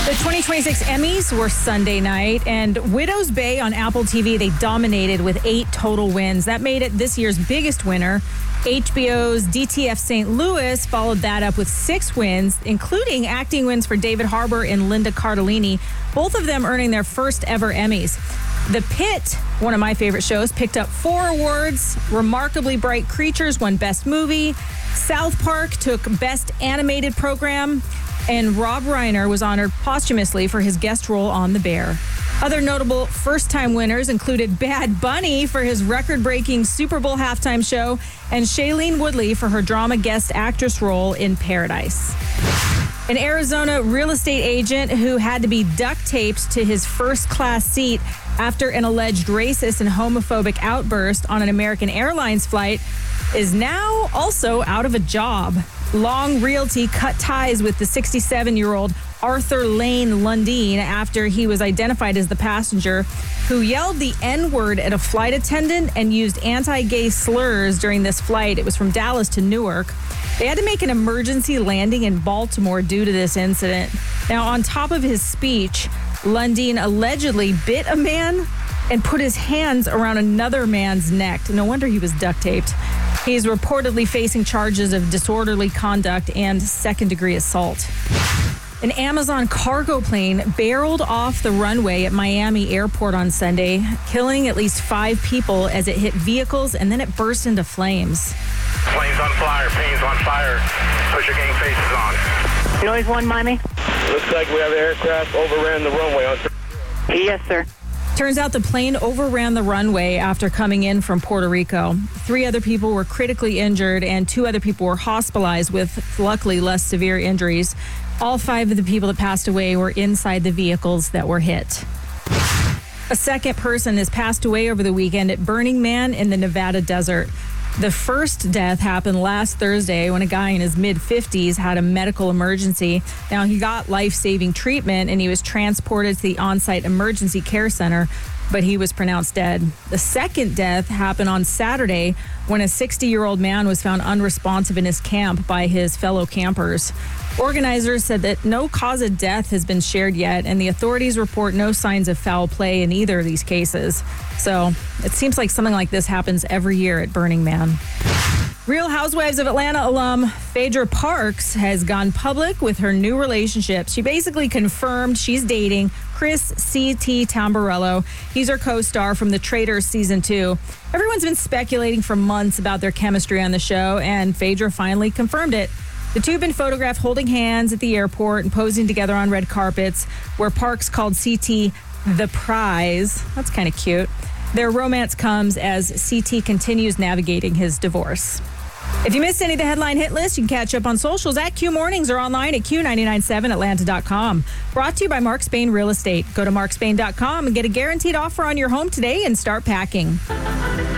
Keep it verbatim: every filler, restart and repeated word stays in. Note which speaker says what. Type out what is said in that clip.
Speaker 1: The twenty twenty-six Emmys were Sunday night, and Widow's Bay on Apple T V, they dominated with eight total wins. That made it this year's biggest winner. H B O's D T F Saint Louis followed that up with six wins, including acting wins for David Harbour and Linda Cardellini, both of them earning their first ever Emmys. The Pit, one of my favorite shows, picked up four awards. Remarkably Bright Creatures won Best Movie. South Park took Best Animated Program. And Rob Reiner was honored posthumously for his guest role on The Bear. Other notable first-time winners included Bad Bunny for his record-breaking Super Bowl halftime show and Shailene Woodley for her drama guest actress role in Paradise. An Arizona real estate agent who had to be duct taped to his first-class seat after an alleged racist and homophobic outburst on an American Airlines flight is now also out of a job. Long Realty cut ties with the sixty-seven-year-old Arthur Lane Lundeen after he was identified as the passenger who yelled the N-word at a flight attendant and used anti-gay slurs during this flight. It was from Dallas to Newark. They had to make an emergency landing in Baltimore due to this incident. Now, on top of his speech, Lundeen allegedly bit a man and put his hands around another man's neck. No wonder he was duct taped. He's reportedly facing charges of disorderly conduct and second-degree assault. An Amazon cargo plane barreled off the runway at Miami Airport on Sunday, killing at least five people as it hit vehicles and then it burst into flames.
Speaker 2: Planes on fire, planes on fire. Put your game faces on.
Speaker 3: Noise one, Miami.
Speaker 2: Looks like we have aircraft overran the runway on.
Speaker 3: Yes, sir.
Speaker 1: Turns out the plane overran the runway after coming in from Puerto Rico. Three other people were critically injured and two other people were hospitalized with, luckily, less severe injuries. All five of the people that passed away were inside the vehicles that were hit. A second person has passed away over the weekend at Burning Man in the Nevada desert. The first death happened last Thursday when a guy in his mid-fifties had a medical emergency. Now, he got life-saving treatment and he was transported to the on-site emergency care center, but he was pronounced dead. The second death happened on Saturday when a sixty-year-old man was found unresponsive in his camp by his fellow campers. Organizers said that no cause of death has been shared yet, and the authorities report no signs of foul play in either of these cases. So it seems like something like this happens every year at Burning Man. Real Housewives of Atlanta alum Phaedra Parks has gone public with her new relationship. She basically confirmed she's dating Chris C T Tamburello. He's her co-star from The Traitors Season two. Everyone's been speculating for months about their chemistry on the show, and Phaedra finally confirmed it. The two have been photographed holding hands at the airport and posing together on red carpets, where Parks called C T the prize. That's kind of cute. Their romance comes as C T continues navigating his divorce. If you missed any of the headline hit list, you can catch up on socials at Q Mornings or online at Q nine nine seven Atlanta dot com. Brought to you by Mark Spain Real Estate. Go to mark spain dot com and get a guaranteed offer on your home today and start packing.